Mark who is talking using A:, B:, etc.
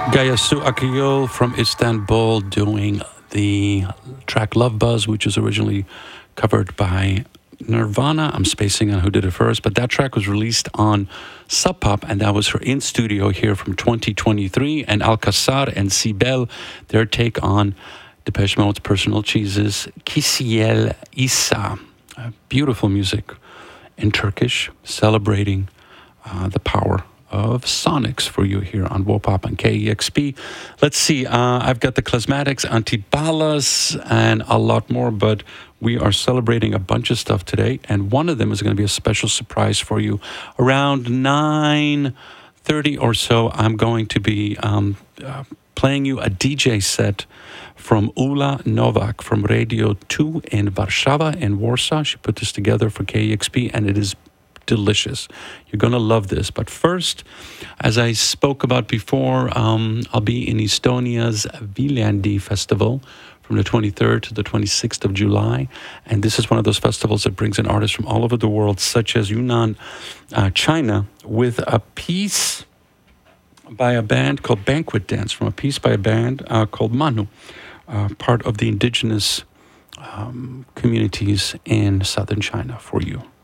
A: Gayasu Akiyol from Istanbul doing the track Love Buzz, which was originally covered by Nirvana. I'm spacing on who did it first, but that track was released on Sub Pop, and that was her in studio here from 2023. And Alcazar and Sibel, their take on Depeche Mode's Personal Cheese's Kisiel Isa. Beautiful music in Turkish, celebrating the power of Sonics for you here on Wopop and KEXP. Let's see, I've got the Klasmatics, Antibalas, and a lot more, but we are celebrating a bunch of stuff today, and one of them is going to be a special surprise for you. Around 9:30 or so, I'm going to be playing you a DJ set from Ula Novak from Radio 2 in Warszawa, in Warsaw. She put this together for KEXP, and it is delicious. You're going to love this. But first, as I spoke about before, I'll be in Estonia's Viljandi Festival from the 23rd to the 26th of July. And this is one of those festivals that brings in artists from all over the world, such as Yunnan, China, with a piece by a band called Banquet Dance, from a piece by a band called Manu, part of the indigenous communities in southern China for you.